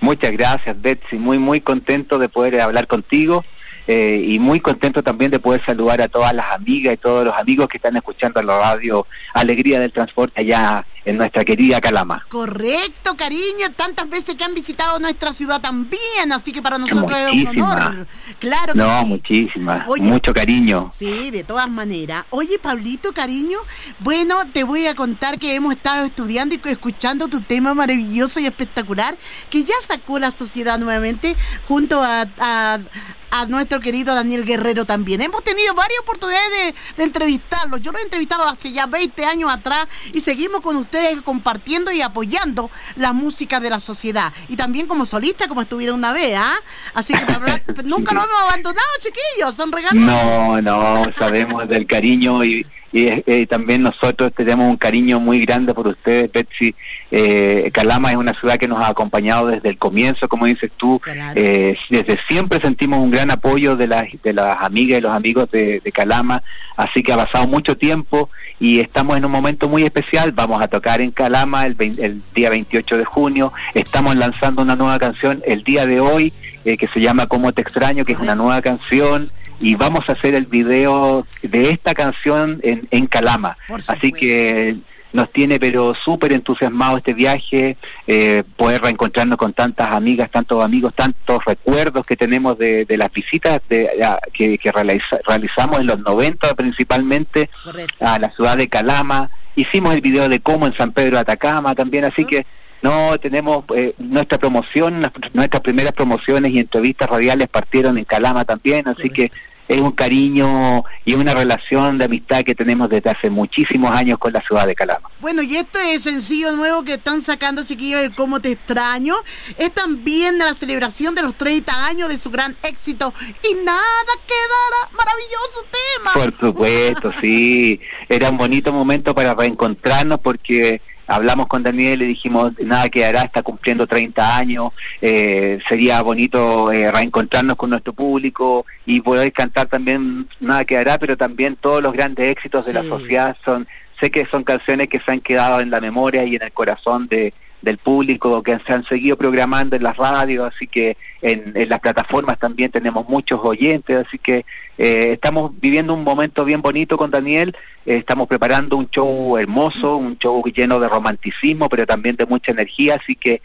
Muchas gracias, Betsy. Muy contento de poder hablar contigo y muy contento también de poder saludar a todas las amigas y todos los amigos que están escuchando la radio Alegría del Transporte allá en nuestra querida Calama. Correcto, cariño, tantas veces que han visitado nuestra ciudad también, así que para nosotros es un honor. Claro que sí. Muchísimas, oye, mucho cariño. Sí, de todas maneras. Oye, Pablito, cariño, bueno, te voy a contar que hemos estado estudiando y escuchando tu tema maravilloso y espectacular, que ya sacó la sociedad nuevamente, junto a nuestro querido Daniel Guerrero también. Hemos tenido varias oportunidades de entrevistarlos. Yo lo he entrevistado hace ya 20 años atrás y seguimos con ustedes compartiendo y apoyando la música de la sociedad. Y también como solista, como estuvieron una vez, ¿ah? Así que nunca lo hemos abandonado, chiquillos. Son regalos. No, sabemos del cariño y también nosotros tenemos un cariño muy grande por ustedes, Betsy. Calama es una ciudad que nos ha acompañado desde el comienzo, como dices tú. Claro. Desde siempre sentimos un gran apoyo de las amigas y los amigos de Calama, así que ha pasado mucho tiempo y estamos en un momento muy especial. Vamos a tocar en Calama el día 28 de junio, estamos lanzando una nueva canción el día de hoy, que se llama Cómo te extraño, que es una nueva canción, y vamos a hacer el video de esta canción en Calama. Así que nos tiene pero súper entusiasmado este viaje, poder reencontrarnos con tantas amigas, tantos amigos, tantos recuerdos que tenemos de las visitas que realizamos en los 90 principalmente. Correcto. A la ciudad de Calama. Hicimos el video de Cómo en San Pedro de Atacama también, así que tenemos nuestra promoción, nuestras primeras promociones y entrevistas radiales partieron en Calama también, así que es un cariño y una relación de amistad que tenemos desde hace muchísimos años con la ciudad de Calama. Bueno, y este sencillo nuevo que están sacando, chiquillos, el Cómo te extraño, es también la celebración de los 30 años de su gran éxito Y nada quedará. Maravilloso tema. Por supuesto, sí. Era un bonito momento para reencontrarnos porque hablamos con Daniel y le dijimos, nada quedará, está cumpliendo 30 años, sería bonito reencontrarnos con nuestro público y poder cantar también Nada quedará, pero también todos los grandes éxitos de la sociedad. Sé que son canciones que se han quedado en la memoria y en el corazón del público, que se han seguido programando en las radios, así que en las plataformas también tenemos muchos oyentes, así que estamos viviendo un momento bien bonito con Daniel. Estamos preparando un show hermoso, un show lleno de romanticismo, pero también de mucha energía, así que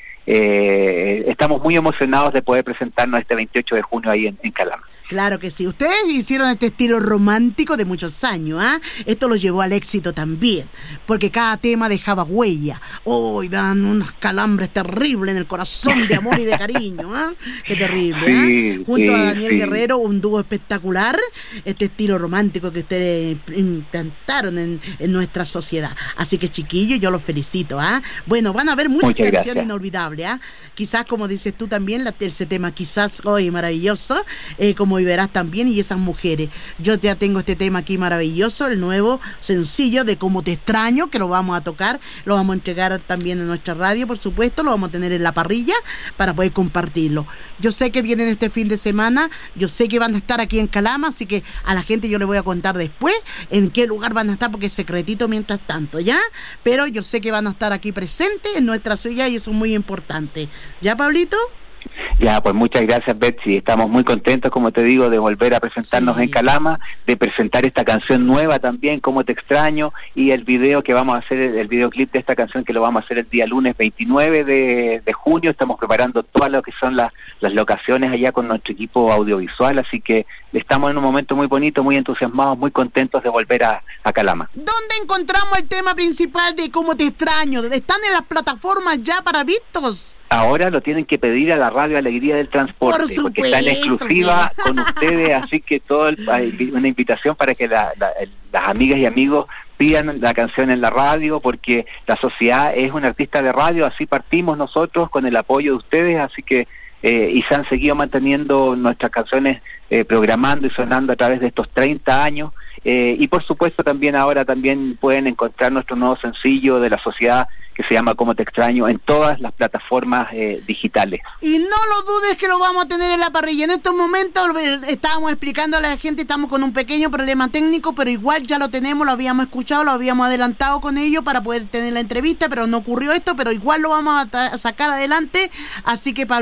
estamos muy emocionados de poder presentarnos este 28 de junio ahí en Calama. Claro que sí. Ustedes hicieron este estilo romántico de muchos años, ¿ah? Esto los llevó al éxito también, porque cada tema dejaba huella. Hoy dan unos calambres terribles en el corazón de amor y de cariño, ¿ah? Qué terrible, ¿ah? Junto a Daniel Guerrero, un dúo espectacular, este estilo romántico que ustedes implantaron en nuestra sociedad. Así que, chiquillos, yo los felicito, ¿ah? Bueno, van a haber muchas canciones inolvidables, ¿ah? Quizás, como dices tú también, ese tema quizás hoy maravilloso, como y verás también, y esas mujeres. Yo ya tengo este tema aquí maravilloso, el nuevo sencillo de Cómo te extraño, que lo vamos a tocar, lo vamos a entregar también en nuestra radio, por supuesto, lo vamos a tener en la parrilla para poder compartirlo. Yo sé que vienen este fin de semana, yo sé que van a estar aquí en Calama, así que a la gente yo le voy a contar después en qué lugar van a estar, porque es secretito mientras tanto, ¿ya? Pero yo sé que van a estar aquí presentes en nuestra ciudad y eso es muy importante. ¿Ya, Pablito? Ya, pues muchas gracias, Betsy. Estamos muy contentos, como te digo, de volver a presentarnos en Calama, de presentar esta canción nueva también, Cómo te extraño, y el video que vamos a hacer, el videoclip de esta canción que lo vamos a hacer el día lunes 29 de junio. Estamos preparando todas lo que son las locaciones allá con nuestro equipo audiovisual, así que estamos en un momento muy bonito, muy entusiasmados, muy contentos de volver a Calama. ¿Dónde encontramos el tema principal de Cómo te extraño? ¿Están en las plataformas ya para vistos? Ahora lo tienen que pedir a la radio Alegría del Transporte, porque está en exclusiva con ustedes, así que hay una invitación para que las amigas y amigos pidan la canción en la radio, porque la sociedad es un artista de radio, así partimos nosotros con el apoyo de ustedes, así que y se han seguido manteniendo nuestras canciones programando y sonando a través de estos 30 años, y por supuesto también ahora también pueden encontrar nuestro nuevo sencillo de la sociedad que se llama Cómo te extraño en todas las plataformas digitales. Y no lo dudes que lo vamos a tener en la parrilla. En estos momentos estábamos explicando a la gente, estamos con un pequeño problema técnico, pero igual ya lo tenemos, lo habíamos escuchado, lo habíamos adelantado con ellos para poder tener la entrevista, pero no ocurrió esto, pero igual lo vamos a sacar adelante, así que